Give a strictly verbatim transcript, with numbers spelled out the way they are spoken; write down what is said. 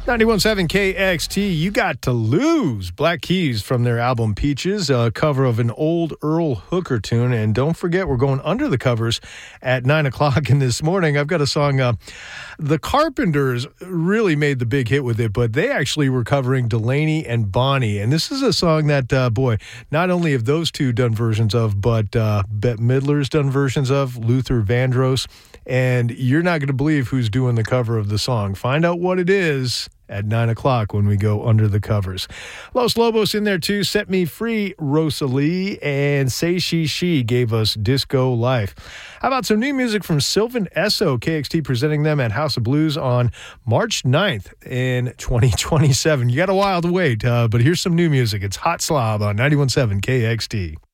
ninety-one point seven K X T, You Got to Lose. Black Keys from their album Peaches, a cover of an old Earl Hooker tune. And don't forget, we're going under the covers at nine o'clock in this morning. I've got a song, uh, The Carpenters really made the big hit with it, but they actually were covering Delaney and Bonnie. And this is a song that, uh, boy, not only have those two done versions of, but uh, Bette Midler's done versions of, Luther Vandross. And you're not going to believe who's doing the cover of the song. Find out what it is at nine o'clock when we go under the covers. Los Lobos in there too. Set Me Free, Rosalie, and Say She She gave us Disco Life. How about some new music from Sylvan Esso? K X T presenting them at House of Blues on March ninth in twenty twenty-seven. You got a while to wait, uh, but here's some new music. It's Hot Slob on ninety-one point seven K X T.